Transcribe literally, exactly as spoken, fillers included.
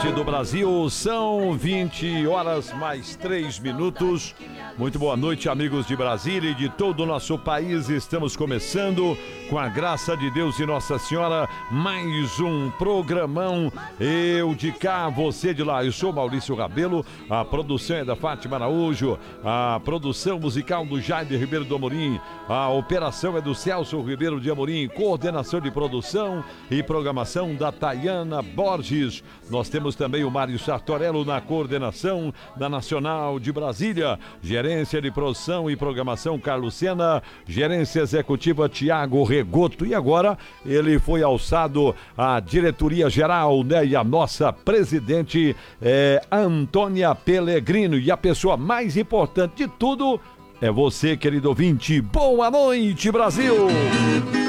Oeste do Brasil, são vinte horas mais três minutos. Muito boa noite, amigos de Brasília e de todo o nosso país. Estamos começando, com a graça de Deus e Nossa Senhora, mais um programão. Eu de cá, você de lá. Eu sou Maurício Rabelo, a produção é da Fátima Araújo, a produção musical do Jaime Ribeiro do Amorim, a operação é do Celso Ribeiro de Amorim, coordenação de produção e programação da Tayana Borges. Nós temos também o Mário Sartorello na coordenação da Nacional de Brasília, gerência de produção e programação Carlos Sena, gerência executiva Tiago Regoto, e agora ele foi alçado à diretoria geral, né? E a nossa presidente é Antônia Pellegrino, e a pessoa mais importante de tudo é você, querido ouvinte. Boa noite, Brasil!